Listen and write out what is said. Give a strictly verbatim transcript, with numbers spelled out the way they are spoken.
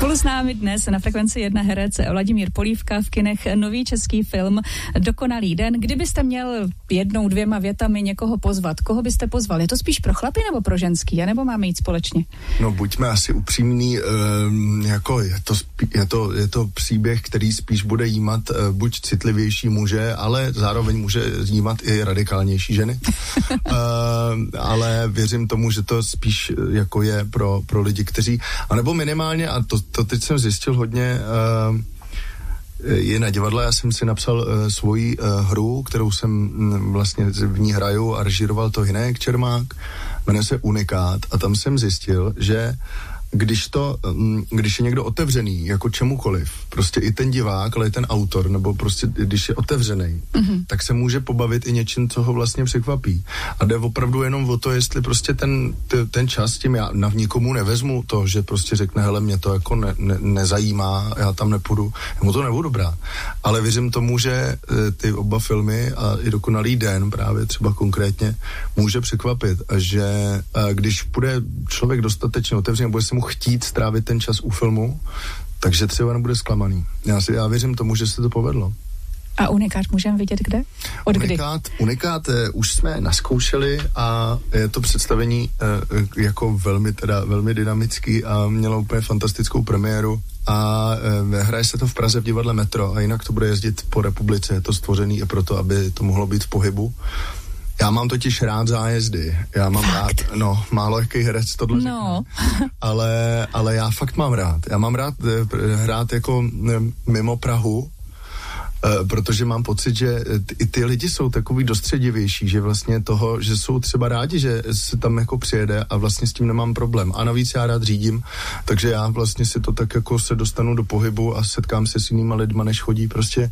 Spolu s námi dnes na Frekvenci jedna herec Vladimír Polívka, v kinech nový český film Dokonalý den. Kdybyste měl jednou, dvěma větami někoho pozvat, koho byste pozval? Je to spíš pro chlapy nebo pro ženský, a nebo máme jít společně? No buďme asi upřímní, um, jako je to, spí, je, to, je to příběh, který spíš bude jímat uh, buď citlivější muže, ale zároveň může jímat i radikálnější ženy. uh, ale věřím tomu, že to spíš jako je pro, pro lidi, kteří, anebo minimálně, a to, to teď jsem zjistil hodně, uh, je na divadle. Já jsem si napsal uh, svoji uh, hru, kterou jsem m, vlastně v ní hraju a režíroval to Hynek Čermák, jmenuje se Unikát, a tam jsem zjistil, že když to, když je někdo otevřený, jako čemukoliv, prostě i ten divák, ale i ten autor, nebo prostě když je otevřený, mm-hmm. tak se může pobavit i něčím, co ho vlastně překvapí. A jde opravdu jenom o to, jestli prostě ten, ten čas tím já na nikomu nevezmu to, že prostě řekne, hele, mě to jako ne, ne, nezajímá, já tam nepůjdu, mu to nebudu brát. Ale věřím tomu, že ty oba filmy a i Dokonalý den právě třeba konkrétně může překvapit, a že a když bude člověk dostatečně otevřený, bude se mu chtít strávit ten čas u filmu, takže třeba nebude zklamaný. Já, si, já věřím tomu, že se to povedlo. A Unikát můžeme vidět kde? Od Unikát, kdy? Unikát eh, už jsme naskoušeli a je to představení eh, jako velmi, teda, velmi dynamický a mělo úplně fantastickou premiéru. A eh, hraje se to v Praze v divadle Metro a jinak to bude jezdit po republice. Je to stvořený i proto, aby to mohlo být v pohybu. Já mám totiž rád zájezdy. Já mám fakt? rád, no, málo jaký herec tohle no. řekne. Ale, ale já fakt mám rád. Já mám rád eh, hrát jako eh, mimo Prahu, eh, protože mám pocit, že t- i ty lidi jsou takový dostředivější, že vlastně toho, že jsou třeba rádi, že se tam jako přijede a vlastně s tím nemám problém. A navíc já rád řídím, takže já vlastně si to tak jako se dostanu do pohybu a setkám se s jinýma lidma, než chodí prostě